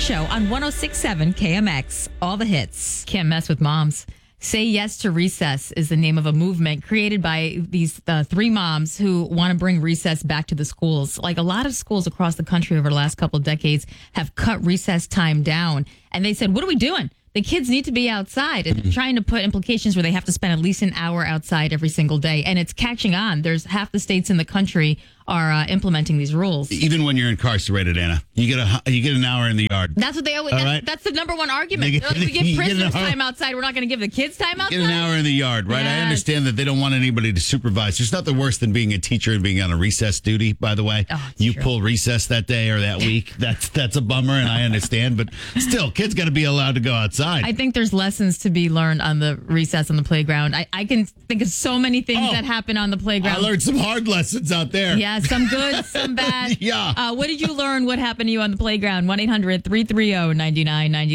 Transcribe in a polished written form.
Show on 106.7 KMX. All the hits. Can't mess with moms. Say Yes to Recess is the name of a movement created by these three moms who want to bring recess back to the schools. Like a lot of schools across the country over the last couple of decades have cut recess time down. And they said, what are we doing? The kids need to be outside, and they're trying to put implications where they have to spend at least an hour outside every single day. And it's catching on. There's half the states in the country are implementing these rules. Even when you're incarcerated, Anna, you get an hour in the yard. That's what they always. That's the number one argument. They're like, we give prisoners time outside. We're not going to give the kids time outside. Get an hour in the yard, right? Yes. I understand that they don't want anybody to supervise. There's nothing worse than being a teacher and being on a recess duty. By the way, you pull recess that day or that week. That's a bummer, and I understand. But still, kids got to be allowed to go outside. I think there's lessons to be learned on the recess on the playground. I can think of so many things that happen on the playground. I learned some hard lessons out there. Yeah, some good, some bad. Yeah. What did you learn? What happened to you on the playground? 1-800-330-9999.